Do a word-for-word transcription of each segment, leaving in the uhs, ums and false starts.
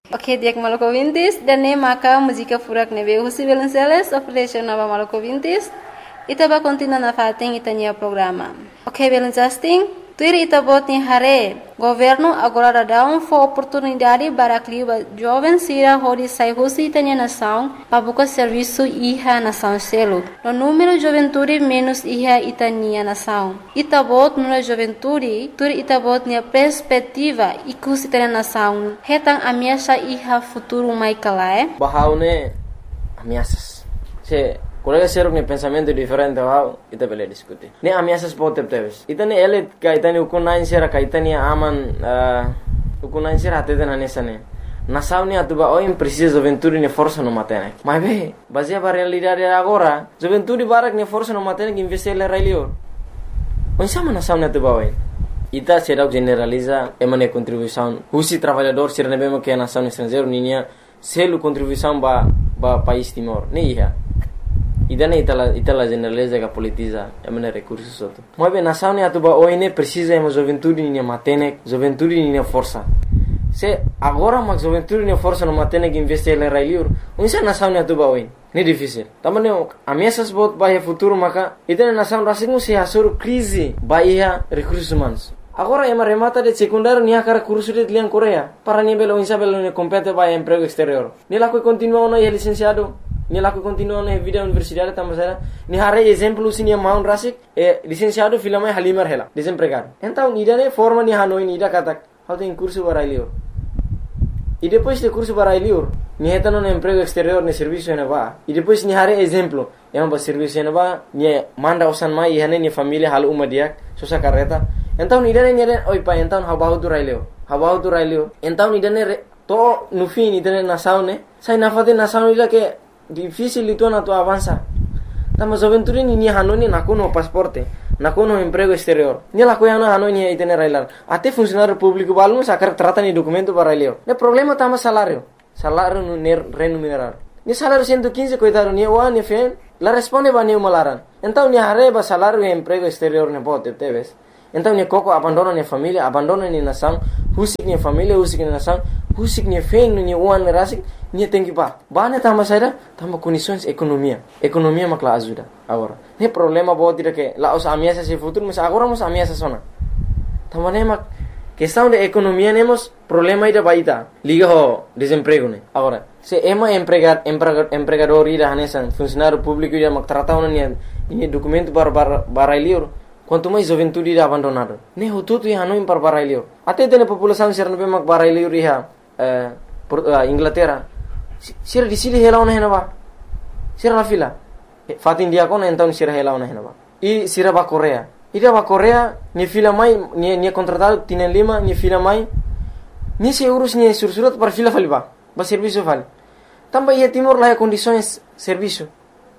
Ok, dia Maluco Vintis, dan ne maka música furak nebe Husi Belenceles, operation nova Maluco Vintis, ita ba continua na fating itanya programa. Ok, Belencasting, tuir ita bot ni hare, governo agora dá um for oportunidade para clima jovem sira hori sai Husi itanya nação, para buscar serviço iha nação selo. No número juventude menos iha itania nação. Ita bot no juventude, tuir ita bot ni perspectiva ikus itanya nação. Hetang ameaça iha futuro mai kalae. Bahaune ameaças. Se colega ser um pensamento diferente bahau ita bele discutir. Ne ameaças pode ter. Ita ne ele kaitani ukunain sera kaitani aman ukunain sera até na nessa ne. Nação ne atuba oi precisa juventude ne força no matene. Mas be, baseia para realidade agora, juventude barak ne força no matene que investir le railio. Onde sama nação ne atuba oi. Ita será generaliza emane contribuição. Husi trabalhador ser ne bemo que a nação estrangeiro ninia selo contribuição ba ba país Timor. Ne ia. Ida ne itala itala generaliza que politiza emane recursos outro. Mas bem nação ne atuba oi ne precisa ema juventude ninia matene, juventude ninia força. Se agora mas juventude ninia força no matene que investir le railio. Onde sa nação ne atuba oi. Ne difícil. Também ameaças bot bahia futuro maka ida nação rasingu se hasur crise bahia recursos humanos. Agora ema remata de secundário nia cara curso de lian Coreia. Para nia belo insa belo ne compete vai emprego exterior. Ni lá que continua no licenciado, ni lá que continua na vida universidade também. Ni hare exemplo se nia maun rasik e licenciado filama halimar hela, desempregado. Então nida ne forma ni hanoi nida kata. How tem curso para ilio. E depois de curso para ilio, ni heta no emprego exterior ne serviço ena va. E depois ni hare exemplo, ema ba serviço ena va, ni manda usan mai hane ni família hal uma dia, sosa carreta. Então nidane nidane oi pa então habahu tu raileo habahu tu raileo então nidane to no fim nidane nação né sai na fade nação ila que difícil itu na tu avança tamo juventude ni ni hanoni na kono pasporte na kono emprego exterior ni la ko yana hanoni itene railar até funcionário público balum sakar trata ni documento para raileo ne problema tamo salário salário no remunerar ni salário cento e quinze coitado ni o ani fen la responde ba ni malaran então ni hareba salário e emprego exterior ne bote teves. Então ni koko abandona ni família, abandona ni nação, husik ni família, husik ni nação, husik ni feng ni uan rasik, ni tem que pa. Bane tama saída, tama condições economia. Economia makla ajuda agora. Ne problema boa tira que lá os ameaças se futuro, mas agora mos ameaças sona. Tama ne mak questão de economia nemos problema ida baita. Liga ho desemprego ne. Agora, se ema empregar empregador ida hanesan, funcionário público ida mak trata una ni ni documento para para liur. Quanto mais juventude irá abandonado. Ne ho tudo ia não para barailio. Até tem a população ser não mak barailio iha eh Inglaterra. Sira di sili hela ona henaba. Sira la fila. Fatin dia kona então sira hela ona henaba. E sira ba Coreia. Ida ba Coreia ni fila mai ni ni contratado tienen lima ni fila mai. Ni se urus ni sursurat para fila faliba. Ba serviço vale. Também ia Timor lá condições serviço.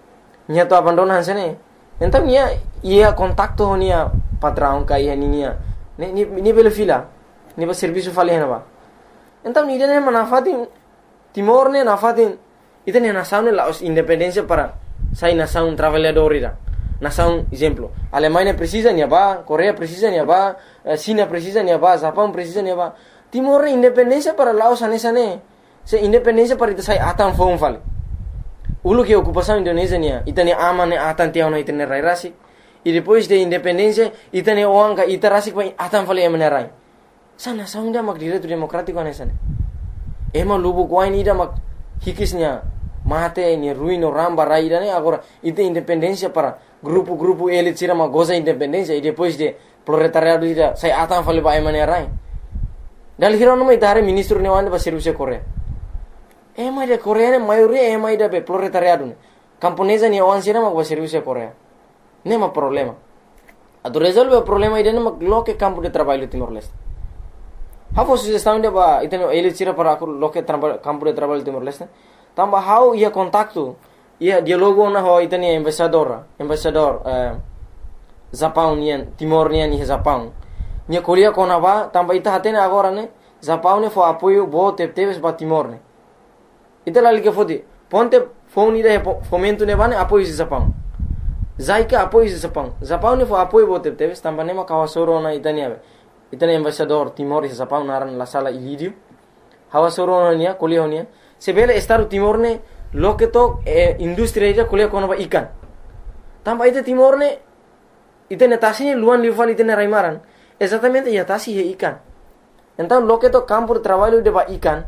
Ni to abandonan sene. Então nia ia contacto nia patrão kai nia ni ni ni bela fila ni ba serviço fali henaba. Então ni dene manafatin Timor ne nafatin itene nação ne la independência para sai nação trabalhador ira. Nação exemplo, Alemanha precisa nia ba, Coreia precisa nia ba, China precisa nia ba, Japão precisa nia ba. Timor ne independência para Laos anesa ne. Se independência para itu sai atan fom fali. Ulu que ocupação Indonésia nia, itane aman ne atan tiau na itane rai rasik. E depois de independência, itane oanga ita rasik pa atan fali emane rai. Sa nação ida mak direito democrático anesa ne. Ema lubu kuain ida mak hikisnya mate ni ruino ramba rai ida ne agora ita independência para grupo-grupo elite sira mak goza independência e depois de proletariado ida sai atan fali pa emane rai. Dal hirono mai tare ministro ne wanda ba serviço Coreia. Ema ida Coreia ne maioria ema ida be proletariado ne. Camponesa ni awan sira mak ba serviço Coreia. Nema problema. Ado resolve o problema ida ne mak loke campo de trabalho Timor-Leste. Hafo sugestão de ba iteno elite sira para loke campo de trabalho Timor-Leste. Tamba how ia contacto ia dialogo na ho itani embaixador, embaixador eh Japão nian Timor nian ni Japão. Nia Coreia kona ba tamba ita hatene agora ne Japão ne fo apoio bo tepteves ba Timor ne. Ita lali que fodi ponte phone ida fomento ne bane apoio de Japão. Zaika apoio de Japão. Japão ne fo apoio bo tepteves tamba ne ma kawasoro na itani ave. Itani embaixador Timor e Japão naran la sala ilidio. hawa soro nia kuliah nia sebele Estado Timor ne loke to eh, industri ida kuliah kono ba ikan tamba ite Timor ne ite netasi luan liufal ite raimaran exatamente ya tasi he ikan então loke to campo de trabalho de ba ikan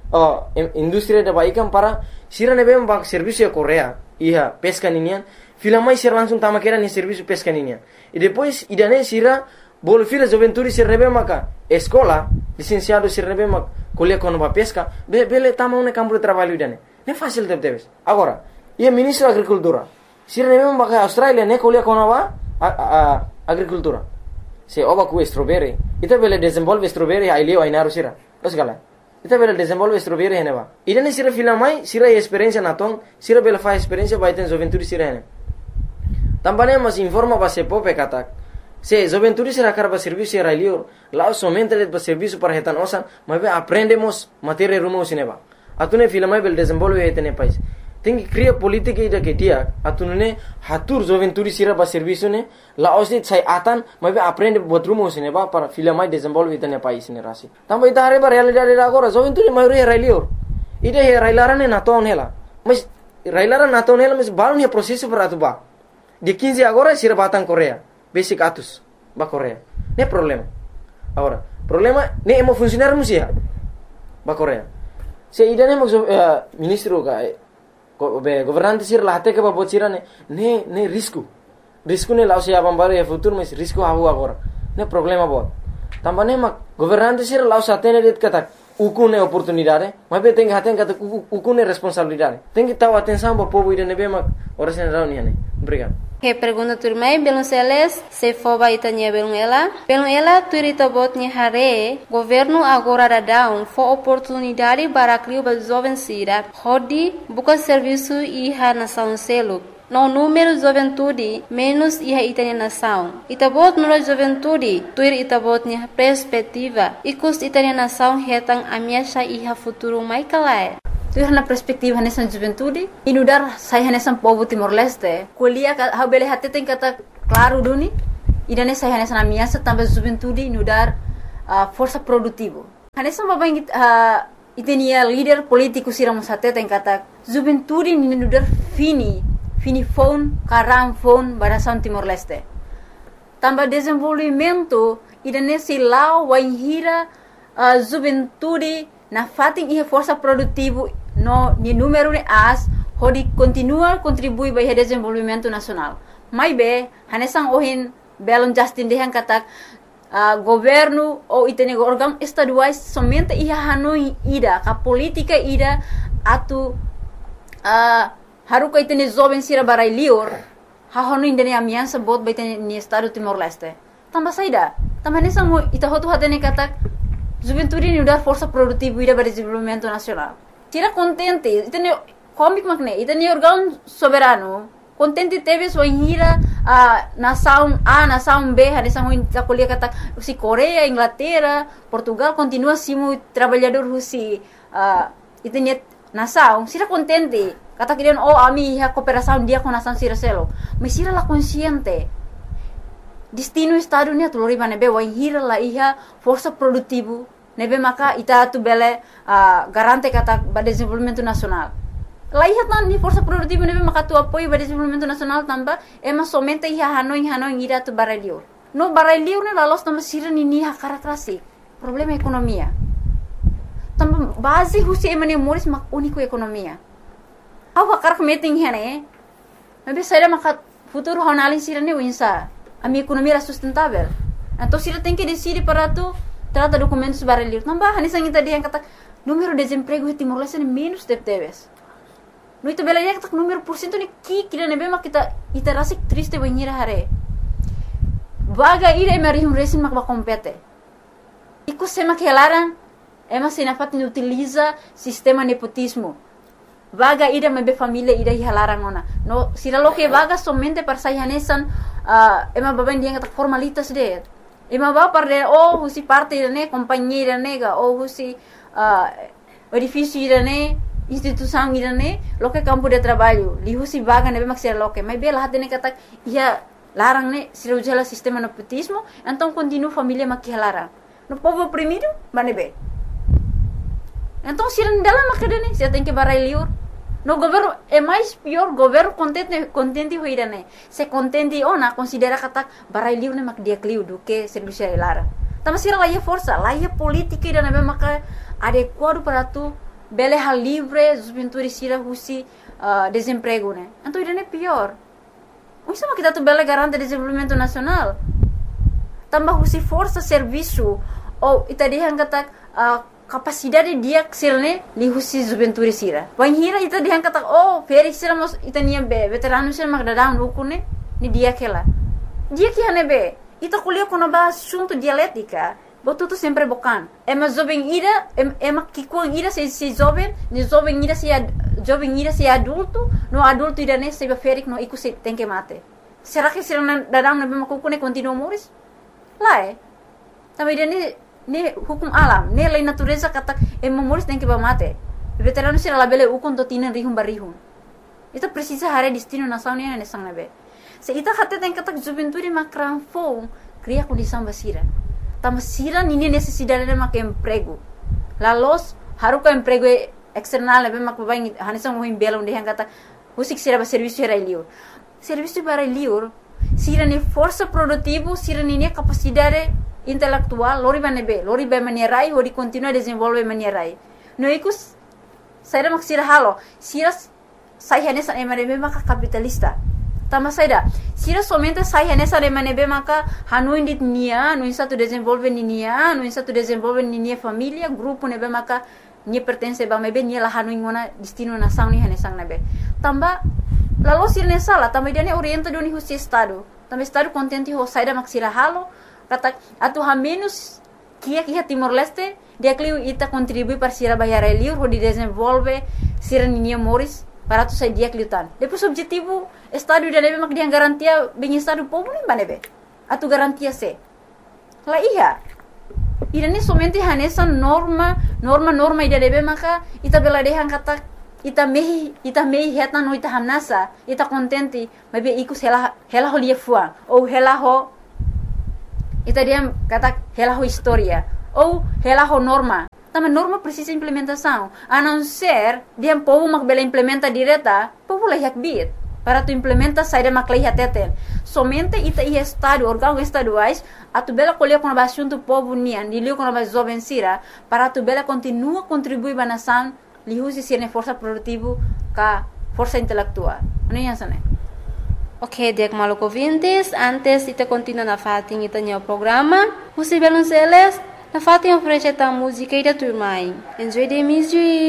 oh industri de ba ikan para sira ne bem ba serviço de Coreia ia pesca ninian fila mais ser langsung tama kera ni serviço pesca ninian e depois idane sira bol fila juventude sir nebe maka escola licenciado sir nebe mak kuliah kono ba pesca be bele tama un campo de trabalho idane ne fácil de debes agora ia ministro da agricultura sir nebe maka Australia ne kuliah kono ba a, a, agricultura se oba ku strawberry ita bele desenvolve strawberry ai leo ai naru sira los gala ita bele desenvolve strawberry hene ba idane sira fila mai sira experiência na ton sira bele fa experiência ba iten juventude sira hene tambane mas informa ba se pope katak se juventude será cara para serviço era lior lá somente para serviço para retan osan mas aprendemos matéria rumo sineba atune fila mai bel desenvolve etene país tem que criar política ida que dia atune hatur juventude será para serviço ne lá osit sai atan mas aprende buat rumo sineba para fila mai desenvolve etene país ne rasi também ita areba realidade agora juventude mai era lior ida he railarane na ton hela mas railaran na ton hela mas baru ne processo para atuba de quinze agora será batang Coreia basic atus ba Coreia ne problema agora problema ne emo funcionar musia ba Coreia se idane mo uh, ministro ka go, be governante sir lahate ke ba bocira ne ne ne risco risco ne lao se abam bare e futuro mas risco hawu agora ne problema bo tambane ma governante sir lao satene det kata ukune oportunidade mas be tem haten kata ukune responsabilidade tem que taw atenção ba povo idane be ma ora sen rauni ne obrigado. Que pergunta turmai belum seles se foba itanya belum ela belum ela turita botnya hare governo agora da down for oportunidade para criar ba jovem sira hodi buka serviço iha nação selo no número juventude menos iha itanya nação itabot no juventude tuir itabotnya perspectiva ikus itanya nação hetang amiasha iha futuro mai kalai tu na perspektiva nessa juventude inudar saya nessa povo Timor Leste kuliah ha bele hatte tem kata claro duni idane saya nessa na minha também juventude inudar uh, força produtivo nessa babang uh, itenia líder político siramos hatte tem kata juventude inudar fini fini phone karam phone para São Timor Leste também desenvolvimento idane silau waihira uh, juventude na fating iha força produtivo no ni número de as hodi continua contribui para o desenvolvimento nacional mai be hanesang ohin belon Justin dehan katak uh, governo ou itene órgão estaduais somente iha hanoi ida ka política ida atu uh, haruka itene jovem sira barai lior ha hono indene amiança bot ba itene ni estado Timor Leste tamba saida tamba hanesang mo ita hotu hatene katak juventude ni dar força produtiva ida para o desenvolvimento nacional. Tira contente, itene comic magne, itene órgão soberano. Contente teve sua hira a nação A, nação B, a nação a colher kata se Coreia, Inglaterra, Portugal continua simo trabalhador rusi uh, itene nação. Tira contente, kata kirian oh ami a cooperação dia com nação sira selo. Mas tira la consciente. Destino estado ni atulori nebe wa hira la iha força produtivo nebe maka ita tu bele uh, garante kata ba desenvolvimento nacional la iha tan ni força produtivo nebe maka tu apoio ba desenvolvimento nacional tamba ema somente iha hanoi hanoi ira tu barelio no barelio ne la los tamba sira ni ni ha karakrasi problema ekonomia tamba base husi emane moris mak unico ekonomia awa karak meeting hene nebe saira maka futuro honalin sira ne winsa a minha economia era sustentável. Então, se ele tem que decidir para tu, trata documentos barulhos. Não vai, nessa gente dia kata número de desemprego em Timor Leste é menos de teves. No itu bela dia kata número por cento ni ki kira nebe mak kita ita rasik triste banhira hare. Vaga ira emari um resin mak ba compete. Iku sema que elaran ema sinafat ni utiliza sistema nepotismo. Vaga ira mebe família ira hilaran ona. No, sila lo que vaga somente para sayanesan uh, ema baban dia kata formalitas de. Ema ba para oh husi parte ne companhia nega oh husi uh, edifício ne instituição ne lo que campo de trabalho li husi vaga nebe maksir lo que mebe lah ne kata ia larang ne sila ujala sistema nepotismo então continua família mak hilaran. No povo oprimido manebe. Então, se não dá lá, mas você tem que barai liur. No governo é mais pior, governo contente contente hoira né. Se contente ou na considera kata barai liur né mak dia kliu do que serviço é lara. Tama sira lá é força, lá é política e na maka adequado para tu bele hal livre, os pintores sira husi uh, desemprego né. Então isso é pior. O isso kita tu bele garante desenvolvimento nacional. Tambah husi força serviço ou ita dihan kata uh, capacidade dia ksilne li husi juventude sira. Wan hira ita dihan kata oh feri sira mos ita niam be veterano sira mag dadang lukune ni dia kela. Dia que hane be ita kuliah kono ba assunto dialética. Botu tu sempre bokan. Ema jovem ira ema kikuang ira se se jovem, ni jovem ira se jovem ira se adulto, no adulto ira ne se be ferik no iku se tem que mate. Será que sira dadang na be makukune continua moris? Lá é. Também ira ne hukum alam, ne lei natureza kata e memoris tem que ba mate. Veterano sira labele ukon to tinan rihum barihum. Ita precisa hare destino nação ne ne sang nabe. Se ita hatte tem kata juventude makran fo cria condição basira. Tama sira nini necessidade de mak emprego. La los haruka emprego external nabe mak baing hanisang mo himbela onde hang kata usik sira ba serviço era liur. Serviço para liur sira ne força produtivo, sira ne capacidade intelectual, lori ba nebe, lori ba manierai, hori continua desenvolve manierai. No ikus, saira mak sira halo, sira sai hanesa emanebe maka capitalista. Tama saira, sira somente sai hanesa emanebe maka hanu indit nia, no insa tu desenvolve ni nia, no insa tu desenvolve ni nia família, grupo nebe maka nia pertence ba mebe nia la hanu ingona destino nação ni hanesang nebe. Tamba lalu sira ne sala, tamba dia ne orienta doni husi estado. Tamba estado contente ho saira mak sira halo. Kata atu ha menos kia kia Timor Leste dia kliu ita contribui para sira bayar liur ho di desenvolve sira ninia moris para tu sai dia kliutan. Depois objetivo estado dia nebe mak dia garantia bem estado povo nem banebe. Atu garantia se. La iya. Ida ni somente hanesa norma norma norma ida nebe maka ita bela dehan kata ita mehi ita mehi heta no ita hamnasa ita contente mabe ikus hela hela ho lia fuang ou hela ho ita dia kata hela ho história ou hela ho norma. Tama norma precisa implementação. A não ser dia povo mak bela implementa direta, povo la yak bit para tu implementa saída mak la teten. Somente ita i estado órgãos estaduais a tu bela colher com a assunto povo nian, dilio com a jovem sira para tu bela continua contribuir ba nação, li usi sirne força produtivo ka força intelectual. Não é assim? Ok, dek maluco vintes, antes ita continua na fatin ita nyo programa. Musi belun seles, na fatin oferece ta música ida turmai. Enjoy the music.